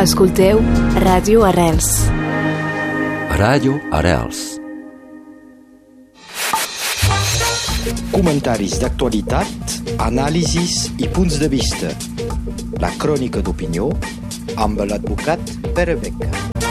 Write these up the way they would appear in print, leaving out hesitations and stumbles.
Escolteu Ràdio Arrels. Ràdio Arrels. Comentaris d'actualitat, anàlisis i punts de vista. La crònica d'opinió amb l'advocat Pere Beca.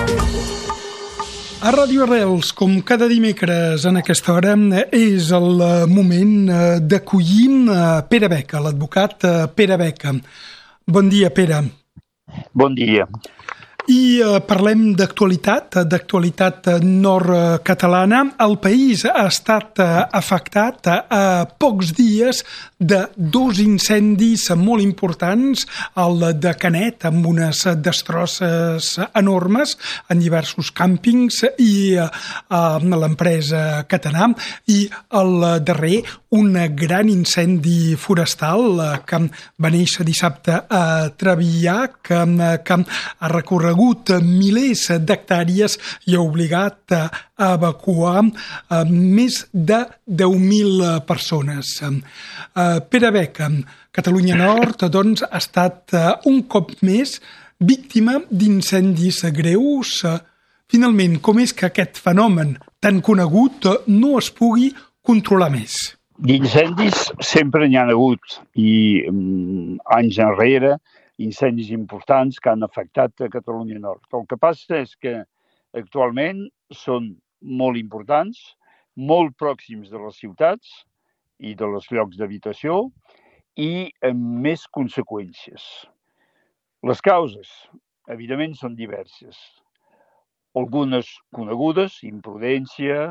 A Ràdio Arrels, com cada dimecres en aquesta hora, és el moment d'acollir Pere Beca, l'advocat Pere Beca. Bon dia, Pere. Bon dia. I parlem d'actualitat nord-catalana. El país ha estat afectat a pocs dies de dos incendis molt importants, el de Canet, amb unes destrosses enormes en diversos càmpings, i l'empresa Catanà, i el darrer, un gran incendi forestal que va néixer dissabte a Trevià, que ha recorregut milers d'hectàrees i ha obligat a evacuar més de 10.000 persones. Pere Beca, Catalunya Nord, doncs, ha estat un cop més víctima d'incendis greus. Finalment, com és que aquest fenomen tan conegut no es pugui controlar més? D'incendis sempre n'hi ha hagut i anys enrere incendis importants que han afectat a Catalunya Nord. El que passa és que actualment són molt importants, molt pròxims de les ciutats i dels llocs d'habitació i amb més conseqüències. Les causes, evidentment, són diverses. Algunes conegudes, imprudència,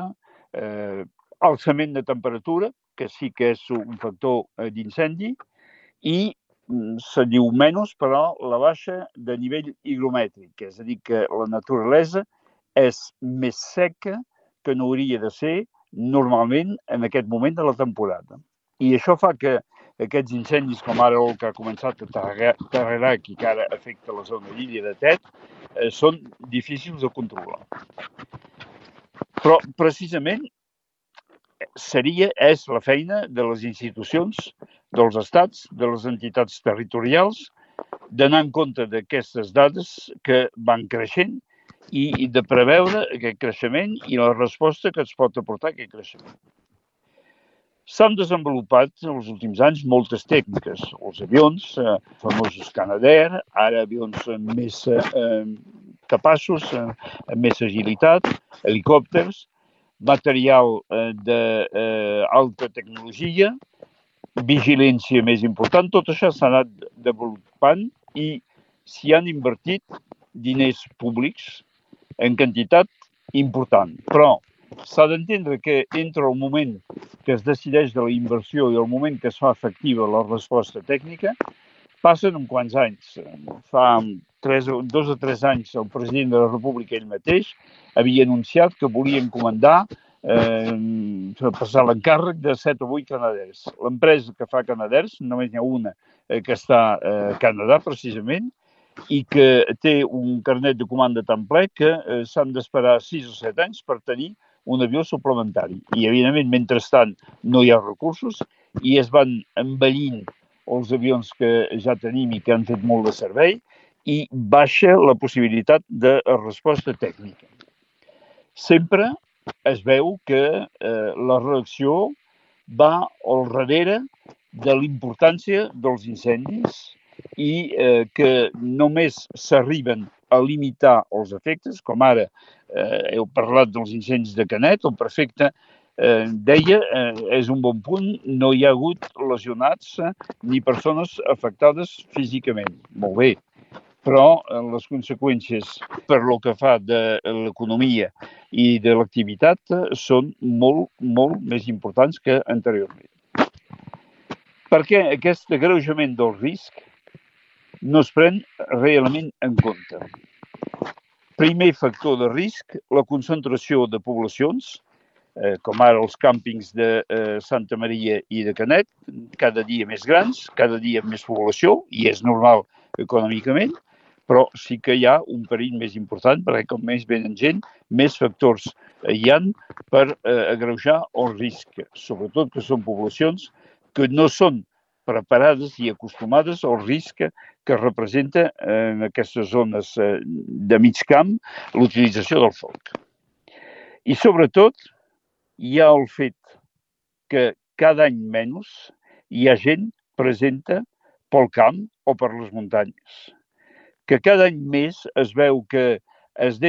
alçament de temperatura, que sí que és un factor d'incendi, i se diu menys, però la baixa de nivell higromètric, és a dir, que la naturalesa és més seca que no hauria de ser normalment en aquest moment de la temporada. I això fa que aquests incendis, com ara el que ha començat a Tarrerac i que ara afecta la zona d'Illa de Tet, són difícils de controlar. Però, precisament, és la feina de les institucions, dels estats, de les entitats territorials, d'anar en compte d'aquestes dades que van creixent i de preveure aquest creixement i la resposta que es pot aportar a aquest creixement. S'han desenvolupat en els últims anys moltes tècniques. Els avions, famosos Canadair, ara avions més capaços, amb més agilitat, helicòpters, material d'alta tecnologia, vigilància més important, tot això s'ha anat desenvolupant i s'hi han invertit diners públics en quantitat important. Però s'ha d'entendre que entre el moment que es decideix de la inversió i el moment que es fa efectiva la resposta tècnica, passen uns quants anys. Fa 2 o 3 anys el president de la República ell mateix havia anunciat que volia encomendar passar l'encàrrec de 7 o 8 Canadairs. L'empresa que fa Canadairs, només n'hi ha una que està a Canadà, precisament, i que té un carnet de comanda tan ple que s'han d'esperar 6 o 7 anys per tenir un avió suplementari. I, evidentment, mentrestant no hi ha recursos i es van envellint els avions que ja tenim i que han fet molt de servei i baixa la possibilitat de resposta tècnica. Sempre es veu que la reacció va al darrere de l'importància dels incendis i que només s'arriben a limitar els efectes, com ara heu parlat dels incendis de Canet, el prefecte deia, és un bon punt, no hi ha hagut lesionats ni persones afectades físicament. Molt bé. Però les conseqüències per lo que fa de l'economia i de l'activitat són molt, molt més importants que anteriorment. Perquè aquest agreujament del risc no es pren realment en compte. Primer factor de risc, la concentració de poblacions, com ara els càmpings de Santa Maria i de Canet, cada dia més grans, cada dia més població, i és normal econòmicament, però sí que hi ha un perill més important, perquè com més venen gent, més factors hi ha per agreujar el risc, sobretot que són poblacions que no són preparades i acostumades al risc que representa en aquestes zones de mig camp l'utilització del foc. I sobretot hi ha el fet que cada any menys hi ha gent presenta pel camp o per les muntanyes. Que cada any més es veu que es deixa